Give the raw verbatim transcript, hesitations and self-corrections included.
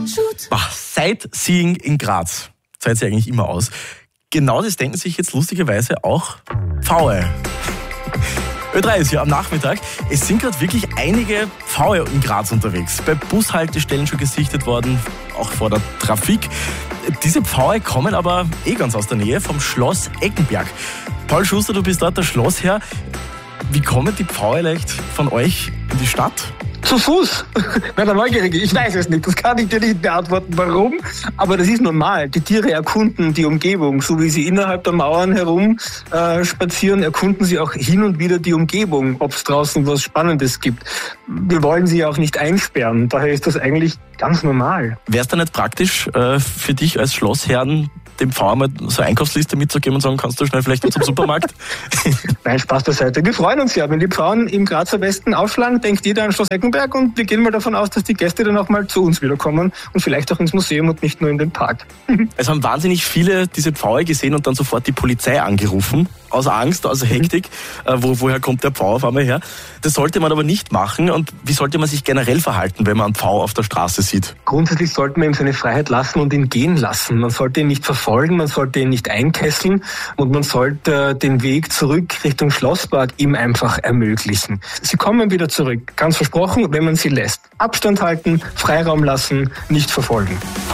Bah, Sightseeing in Graz zahlt sich eigentlich immer aus. Genau das denken sich jetzt lustigerweise auch Pfaue. Ö drei ist hier am Nachmittag. Es sind gerade wirklich einige Pfaue in Graz unterwegs. Bei Bushaltestellen schon gesichtet worden, auch vor der Trafik. Diese Pfaue kommen aber eh ganz aus der Nähe vom Schloss Eckenberg. Paul Schuster, du bist dort der Schlossherr. Wie kommen die Pfaue leicht von euch in die Stadt? Zu Fuß. Nein, der Neugierige, ich weiß es nicht. Das kann ich dir nicht beantworten, warum. Aber das ist normal. Die Tiere erkunden die Umgebung. So wie sie innerhalb der Mauern herum äh, spazieren, erkunden sie auch hin und wieder die Umgebung, ob es draußen was Spannendes gibt. Wir wollen sie auch nicht einsperren. Daher ist das eigentlich ganz normal. Wäre es da nicht praktisch äh, für dich als Schlossherrn, dem Pfauer mal so eine Einkaufsliste mitzugeben und sagen, kannst du schnell vielleicht zum Supermarkt? Nein, Spaß beiseite. Wir freuen uns ja, wenn die Pfauen im Grazer Westen aufschlagen, denkt jeder an Schloss Eckenberg und wir gehen mal davon aus, dass die Gäste dann auch mal zu uns wiederkommen und vielleicht auch ins Museum und nicht nur in den Park. Es haben wahnsinnig viele diese Pfaue gesehen und dann sofort die Polizei angerufen. Aus Angst, aus Hektik. Äh, wo, woher kommt der Pfau auf einmal her? Das sollte man aber nicht machen. Und wie sollte man sich generell verhalten, wenn man einen Pfau auf der Straße sieht? Grundsätzlich sollte man ihm seine Freiheit lassen und ihn gehen lassen. Man sollte ihn nicht verfolgen, man sollte ihn nicht einkesseln und man sollte den Weg zurück Richtung Schlosspark ihm einfach ermöglichen. Sie kommen wieder zurück, ganz versprochen, wenn man sie lässt. Abstand halten, Freiraum lassen, nicht verfolgen.